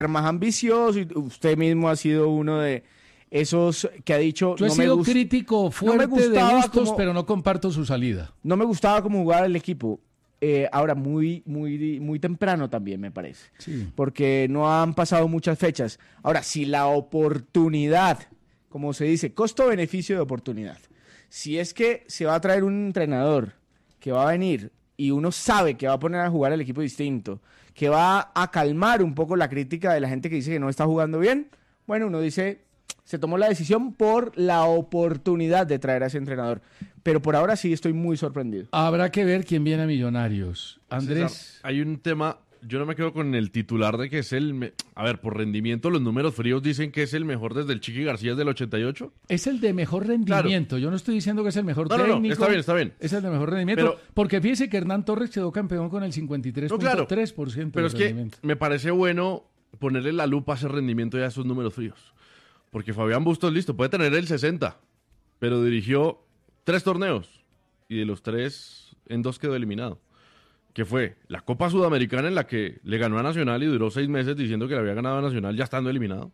más ambicioso, y usted mismo ha sido uno de esos que ha dicho... Yo he sido crítico fuerte de Bustos, pero no comparto su salida. No me gustaba cómo jugaba el equipo. Ahora, muy temprano también, me parece. Sí. Porque no han pasado muchas fechas. Ahora, si la oportunidad, como se dice, costo-beneficio de oportunidad, si es que se va a traer un entrenador que va a venir y uno sabe que va a poner a jugar al equipo distinto, que va a calmar un poco la crítica de la gente que dice que no está jugando bien, bueno, uno dice, se tomó la decisión por la oportunidad de traer a ese entrenador. Pero por ahora sí estoy muy sorprendido. Habrá que ver quién viene a Millonarios. Andrés. César, hay un tema, yo no me quedo con el titular de que es a ver, por rendimiento, los números fríos dicen que es el mejor desde el Chiqui García del 88. Es el de mejor rendimiento. Claro. Yo no estoy diciendo que es el mejor técnico. No, está bien. Es el de mejor rendimiento. Porque fíjese que Hernán Torres quedó campeón con el 53.3%. Pero es que me parece bueno ponerle la lupa a ese rendimiento y a esos números fríos. Porque Fabián Bustos, listo, puede tener el 60, pero dirigió 3 torneos y de los 3, en 2 quedó eliminado. Que fue la Copa Sudamericana en la que le ganó a Nacional y duró 6 meses diciendo que le había ganado a Nacional ya estando eliminado.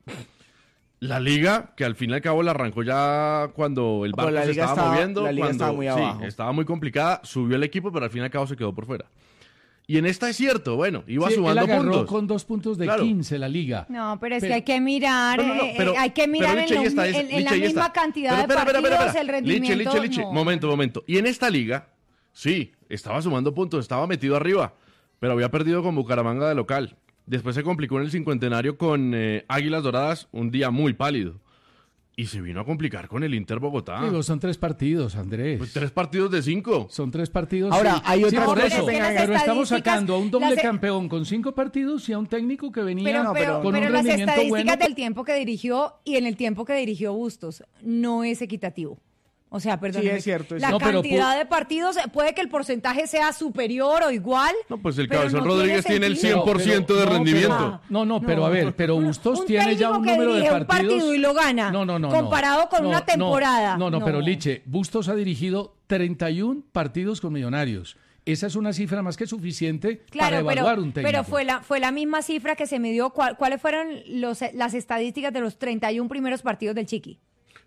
La Liga, que al fin y al cabo la arrancó ya cuando el barco se estaba moviendo. La Liga estaba muy abajo. Sí, estaba muy complicada, subió el equipo, pero al fin y al cabo se quedó por fuera. Y en esta es cierto, bueno, iba sumando él agarró puntos. Con 2 puntos de 15 la Liga. No, pero es que hay que mirar, hay que mirar en la misma cantidad de partidos el rendimiento. Liche, momento. Y en esta liga, sí, estaba sumando puntos, estaba metido arriba, pero había perdido con Bucaramanga de local. Después se complicó en el cincuentenario con Águilas Doradas, un día muy pálido. Y se vino a complicar con el Inter Bogotá. Digo, son 3 partidos, Andrés. Pues 3 partidos de 5. Son 3 partidos. Ahora, hay otra por cosa. eso. Pero estamos sacando a un doble campeón con 5 partidos y a un técnico que venía con un rendimiento las estadísticas bueno. del tiempo que dirigió y en el tiempo que dirigió Bustos no es equitativo. O sea, perdón. Sí, es cierto. La cantidad de partidos, puede que el porcentaje sea superior o igual. No, pues el Cabezón Rodríguez tiene el 100% de rendimiento. Pero a ver, pero Bustos tiene ya un número de partidos. Un partido y lo gana. Comparado con una temporada. Pero Liche, Bustos ha dirigido 31 partidos con Millonarios. Esa es una cifra más que suficiente para evaluar un técnico. Pero fue la misma cifra que se midió. ¿Cuáles fueron las estadísticas de los 31 primeros partidos del Chiqui?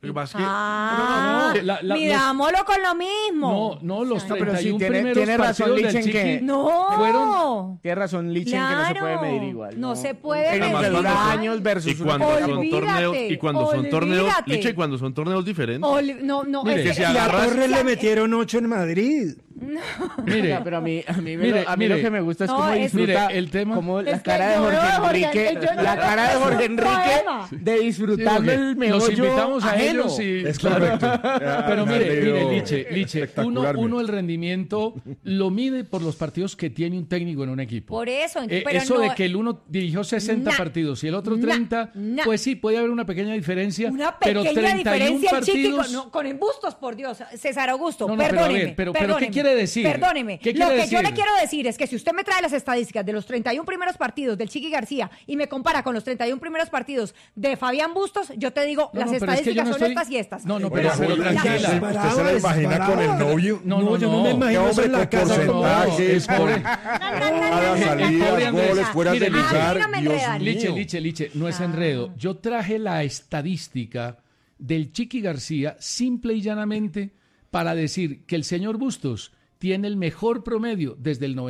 Mirámoslo con lo mismo. No, los 31 pero sí, primeros tiene razón partidos del Lichen Chiqui fueron... Tiene razón Lichen que no se puede medir igual. No se puede medir. Años versus y cuando son torneos, Liche, cuando son torneos diferentes. Mire, que si a Torres le metieron 8 en Madrid. No. Mire, pero a mí lo que me gusta es cómo disfruta el tema, como la cara de Jorge Enrique, la cara de Jorge Enrique de disfrutar del meollo. Los invitamos a ajeno. ellos y es correcto. Pero mire, Liche, uno el rendimiento lo mide por los partidos que tiene un técnico en un equipo. Por eso, pero eso de que el uno dirigió 60 partidos y el otro 30, pues sí, puede haber una pequeña diferencia. Una pequeña diferencia, partidos... Chiqui, con Bustos, por Dios, César Augusto, perdóneme. Pero ¿qué quiere decir? Perdóneme. Lo que yo le quiero decir es que si usted me trae las estadísticas de los 31 primeros partidos del Chiqui García y me compara con los 31 primeros partidos de Fabián Bustos, yo te digo, las estadísticas son estas y estas. Pero tranquila. ¿Usted se la imagina con el novio? No, yo no me imagino eso en la casa. Porcentajes, a las salidas, goles, fuera de lugar. Liche, no es enredo. Yo traje la estadística del Chiqui García simple y llanamente para decir que el señor Bustos tiene el mejor promedio desde el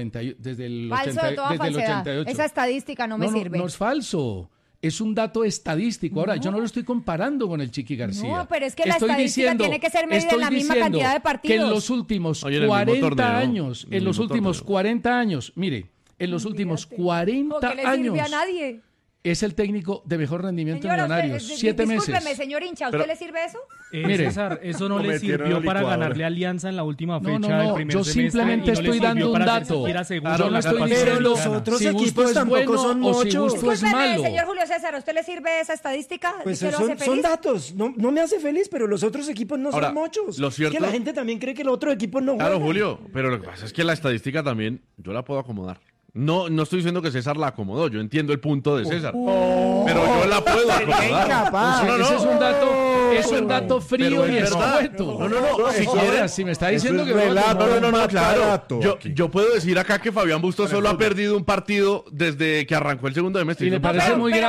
88. Esa estadística no me sirve. No es falso. Es un dato estadístico. Ahora, yo no lo estoy comparando con el Chiqui García. No, pero es que la estadística tiene que ser medida en la misma cantidad de partidos. Que en los últimos 40 años, en los últimos 40 años, mire, en los últimos 40 años. años. No le sirve a nadie. Es el técnico de mejor rendimiento en Millonarios. 7 meses. Discúlpeme, señor hincha, ¿a usted le sirve eso? Mire, César, eso no le sirvió para ganarle Alianza en la última fecha del primer yo simplemente estoy dando un dato. Yo no estoy diciendo los otros si equipos tampoco son muchos. Si es malo. Señor Julio César, ¿a usted le sirve esa estadística? Pues son datos. No me hace feliz, pero los otros equipos no son muchos. Lo cierto, es que la gente también cree que los otros equipos no juegan. Claro, Julio, pero lo que pasa es que la estadística también yo la puedo acomodar. No estoy diciendo que César la acomodó, yo entiendo el punto de César, pero yo la puedo acomodar. Ese es un dato. es un dato frío y escueto. No. Si me está diciendo que no, claro. Yo puedo decir acá que Fabián Bustos solo ha perdido un partido desde que arrancó el segundo semestre. Y me parece muy grave.